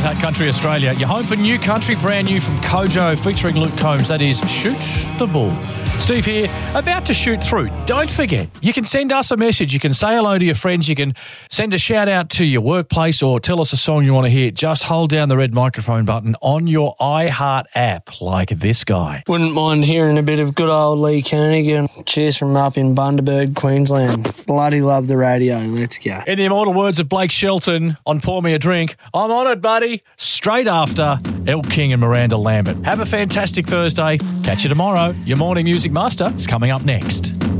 Hut Country Australia. Your home for new country, brand new from Kojo, featuring Luke Combs. That is Shoot the Bull. Steve here, about to shoot through. Don't forget, you can send us a message. You can say hello to your friends. You can send a shout out to your workplace or tell us a song you want to hear. Just hold down the red microphone button on your iHeart app like this guy. Wouldn't mind hearing a bit of good old Lee Kernaghan. Cheers from up in Bundaberg, Queensland. Bloody love the radio. Let's go. In the immortal words of Blake Shelton on Pour Me a Drink, I'm on it, buddy. Straight after Elle King and Miranda Lambert. Have a fantastic Thursday. Catch you tomorrow. Your morning music master is coming up next.